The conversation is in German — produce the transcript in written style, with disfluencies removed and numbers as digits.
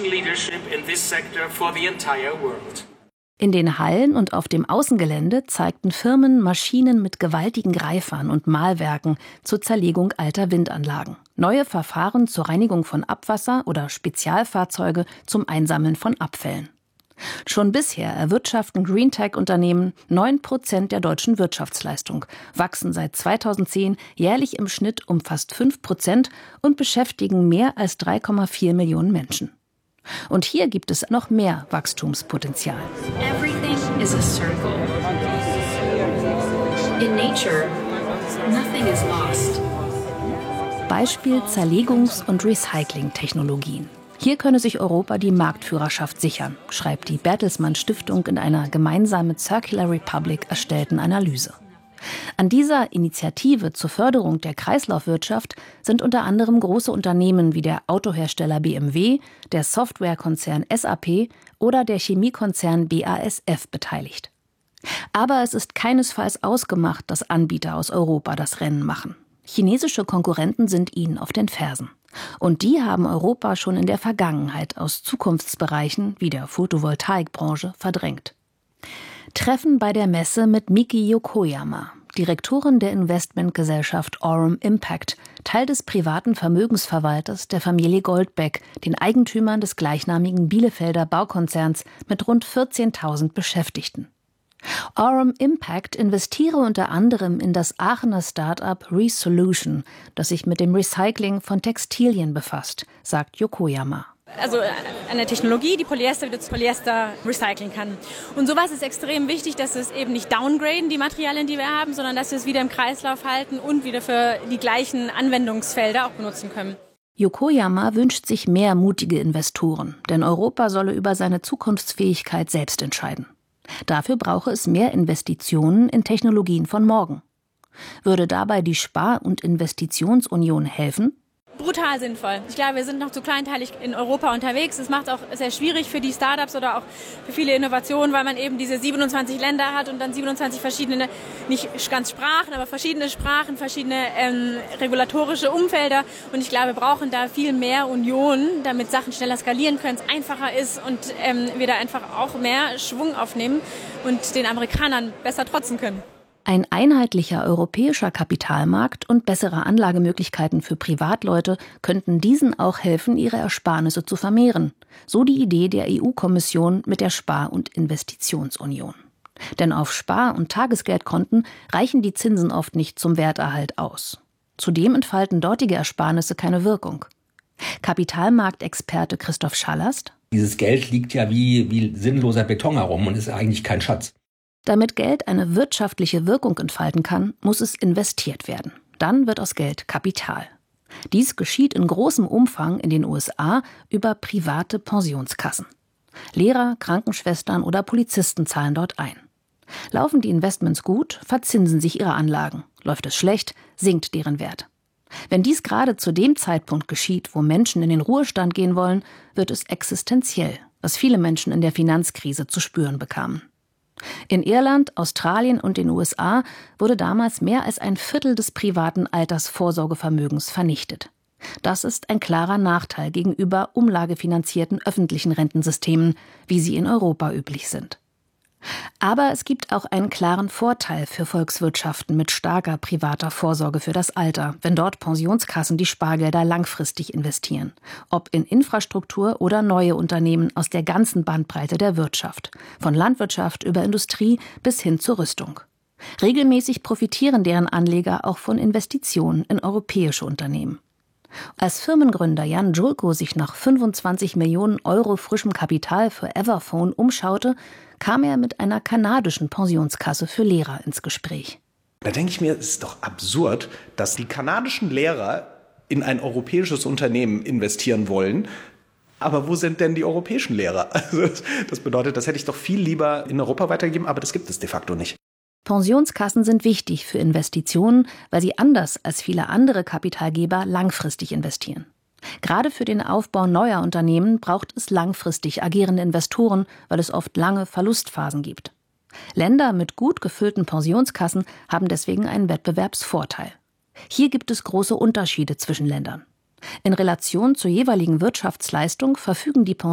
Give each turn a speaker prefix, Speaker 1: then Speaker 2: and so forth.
Speaker 1: leadership in this sector for the entire world.
Speaker 2: In den Hallen und auf dem Außengelände zeigten Firmen Maschinen mit gewaltigen Greifern und Mahlwerken zur Zerlegung alter Windanlagen, neue Verfahren zur Reinigung von Abwasser oder Spezialfahrzeuge zum Einsammeln von Abfällen. Schon bisher erwirtschaften Greentech-Unternehmen 9% der deutschen Wirtschaftsleistung, wachsen seit 2010 jährlich im Schnitt um fast 5% und beschäftigen mehr als 3,4 Millionen Menschen. Und hier gibt es noch mehr Wachstumspotenzial.
Speaker 3: Everything is a circle. In nature, nothing is lost.
Speaker 2: Beispiel Zerlegungs- und Recycling-Technologien. Hier könne sich Europa die Marktführerschaft sichern, schreibt die Bertelsmann Stiftung in einer gemeinsam mit Circular Republic erstellten Analyse. An dieser Initiative zur Förderung der Kreislaufwirtschaft sind unter anderem große Unternehmen wie der Autohersteller BMW, der Softwarekonzern SAP oder der Chemiekonzern BASF beteiligt. Aber es ist keinesfalls ausgemacht, dass Anbieter aus Europa das Rennen machen. Chinesische Konkurrenten sind ihnen auf den Fersen. Und die haben Europa schon in der Vergangenheit aus Zukunftsbereichen wie der Photovoltaikbranche verdrängt. Treffen bei der Messe mit Miki Yokoyama, Direktorin der Investmentgesellschaft Aurum Impact, Teil des privaten Vermögensverwalters der Familie Goldbeck, den Eigentümern des gleichnamigen Bielefelder Baukonzerns mit rund 14.000 Beschäftigten. Aurum Impact investiere unter anderem in das Aachener Start-up Resolution, das sich mit dem Recycling von Textilien befasst, sagt Yokoyama.
Speaker 4: Also eine Technologie, die Polyester wieder zu Polyester recyceln kann. Und sowas ist extrem wichtig, dass wir es eben nicht downgraden, die Materialien, die wir haben, sondern dass wir es wieder im Kreislauf halten und wieder für die gleichen Anwendungsfelder auch benutzen können.
Speaker 2: Yokoyama wünscht sich mehr mutige Investoren, denn Europa solle über seine Zukunftsfähigkeit selbst entscheiden. Dafür brauche es mehr Investitionen in Technologien von morgen. Würde dabei die Spar- und Investitionsunion helfen?
Speaker 4: Brutal sinnvoll. Ich glaube, wir sind noch zu kleinteilig in Europa unterwegs. Es macht auch sehr schwierig für die Startups oder auch für viele Innovationen, weil man eben diese 27 Länder hat und dann 27 verschiedene, nicht ganz Sprachen, aber verschiedene Sprachen, verschiedene regulatorische Umfelder. Und ich glaube, wir brauchen da viel mehr Union, damit Sachen schneller skalieren können, es einfacher ist und wir da einfach auch mehr Schwung aufnehmen und den Amerikanern besser trotzen können.
Speaker 2: Ein einheitlicher europäischer Kapitalmarkt und bessere Anlagemöglichkeiten für Privatleute könnten diesen auch helfen, ihre Ersparnisse zu vermehren. So die Idee der EU-Kommission mit der Spar- und Investitionsunion. Denn auf Spar- und Tagesgeldkonten reichen die Zinsen oft nicht zum Werterhalt aus. Zudem entfalten dortige Ersparnisse keine Wirkung. Kapitalmarktexperte Christoph Schallast:
Speaker 5: Dieses Geld liegt ja wie sinnloser Beton herum und ist eigentlich kein Schatz.
Speaker 2: Damit Geld eine wirtschaftliche Wirkung entfalten kann, muss es investiert werden. Dann wird aus Geld Kapital. Dies geschieht in großem Umfang in den USA über private Pensionskassen. Lehrer, Krankenschwestern oder Polizisten zahlen dort ein. Laufen die Investments gut, verzinsen sich ihre Anlagen. Läuft es schlecht, sinkt deren Wert. Wenn dies gerade zu dem Zeitpunkt geschieht, wo Menschen in den Ruhestand gehen wollen, wird es existenziell, was viele Menschen in der Finanzkrise zu spüren bekamen. In Irland, Australien und den USA wurde damals mehr als ein Viertel des privaten Altersvorsorgevermögens vernichtet. Das ist ein klarer Nachteil gegenüber umlagefinanzierten öffentlichen Rentensystemen, wie sie in Europa üblich sind. Aber es gibt auch einen klaren Vorteil für Volkswirtschaften mit starker privater Vorsorge für das Alter, wenn dort Pensionskassen die Spargelder langfristig investieren. Ob in Infrastruktur oder neue Unternehmen aus der ganzen Bandbreite der Wirtschaft. Von Landwirtschaft über Industrie bis hin zur Rüstung. Regelmäßig profitieren deren Anleger auch von Investitionen in europäische Unternehmen. Als Firmengründer Jan Julko sich nach 25 Millionen Euro frischem Kapital für Everphone umschaute, kam er mit einer kanadischen Pensionskasse für Lehrer ins Gespräch.
Speaker 6: Da denke ich mir, es ist doch absurd, dass die kanadischen Lehrer in ein europäisches Unternehmen investieren wollen. Aber wo sind denn die europäischen Lehrer? Also das bedeutet, das hätte ich doch viel lieber in Europa weitergegeben, aber das gibt es de facto nicht.
Speaker 2: Pensionskassen sind wichtig für Investitionen, weil sie anders als viele andere Kapitalgeber langfristig investieren. Gerade für den Aufbau neuer Unternehmen braucht es langfristig agierende Investoren, weil es oft lange Verlustphasen gibt. Länder mit gut gefüllten Pensionskassen haben deswegen einen Wettbewerbsvorteil. Hier gibt es große Unterschiede zwischen Ländern. In Relation zur jeweiligen Wirtschaftsleistung verfügen die